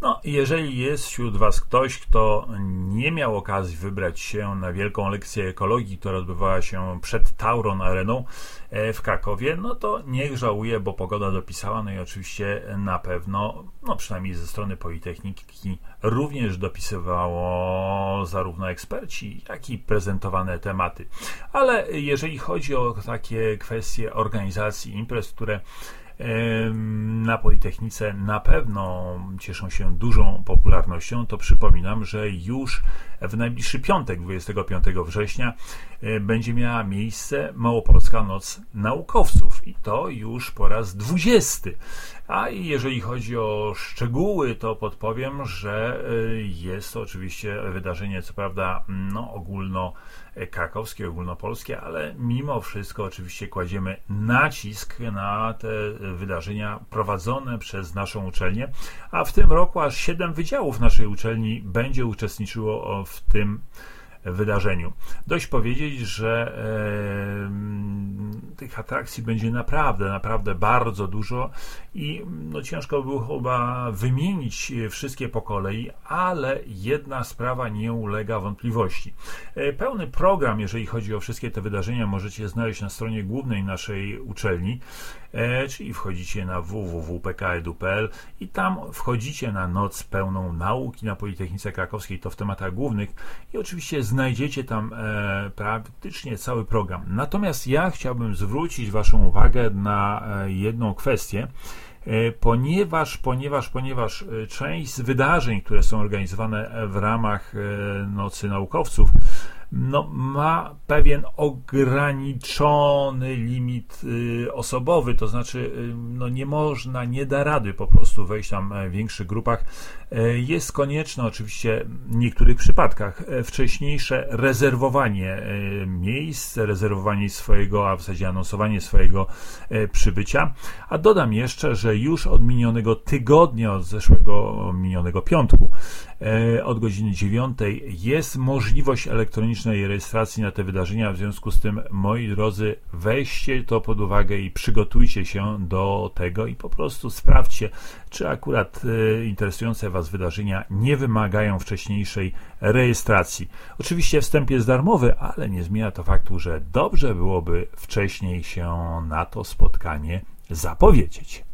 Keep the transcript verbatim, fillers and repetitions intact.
No, jeżeli jest wśród Was ktoś, kto nie miał okazji wybrać się na wielką lekcję ekologii, która odbywała się przed Tauron Areną w Krakowie, no to niech żałuje, bo pogoda dopisała, no i oczywiście na pewno, no przynajmniej ze strony Politechniki, również dopisywało zarówno eksperci, jak i prezentowane tematy. Ale jeżeli chodzi o takie kwestie organizacji imprez, które na Politechnice na pewno cieszą się dużą popularnością, to przypominam, że już w najbliższy piątek, dwudziestego piątego września, będzie miała miejsce Małopolska Noc Naukowców i to już po raz dwudziesty. A jeżeli chodzi o szczegóły, to podpowiem, że jest to oczywiście wydarzenie, co prawda, no, ogólno krakowskie, ogólnopolskie, ale mimo wszystko oczywiście kładziemy nacisk na te wydarzenia prowadzone przez naszą uczelnię, a w tym roku aż siedem wydziałów naszej uczelni będzie uczestniczyło w tym wydarzeniu. Dość powiedzieć, że e, tych atrakcji będzie naprawdę, naprawdę bardzo dużo i no, ciężko było chyba wymienić wszystkie po kolei, ale jedna sprawa nie ulega wątpliwości. E, pełny program, jeżeli chodzi o wszystkie te wydarzenia, możecie znaleźć na stronie głównej naszej uczelni, e, czyli wchodzicie na w w w kropka p k edu kropka p l i tam wchodzicie na noc pełną nauki na Politechnice Krakowskiej, to w tematach głównych i oczywiście znajdziecie tam e, praktycznie cały program. Natomiast ja chciałbym zwrócić Waszą uwagę na e, jedną kwestię, e, ponieważ, ponieważ, ponieważ część z wydarzeń, które są organizowane w ramach e, Nocy Naukowców, no, ma pewien ograniczony limit y, osobowy, to znaczy y, no, nie można, nie da rady po prostu wejść tam w większych grupach. Y, jest konieczne oczywiście w niektórych przypadkach y, wcześniejsze rezerwowanie y, miejsc, rezerwowanie swojego, a w zasadzie anonsowanie swojego y, przybycia. A dodam jeszcze, że już od minionego tygodnia, od zeszłego minionego piątku, y, od godziny dziewiątej jest możliwość elektronicznej rejestracji na te wydarzenia, w związku z tym, moi drodzy, weźcie to pod uwagę i przygotujcie się do tego i po prostu sprawdźcie, czy akurat e, interesujące Was wydarzenia nie wymagają wcześniejszej rejestracji. Oczywiście wstęp jest darmowy, ale nie zmienia to faktu, że dobrze byłoby wcześniej się na to spotkanie zapowiedzieć.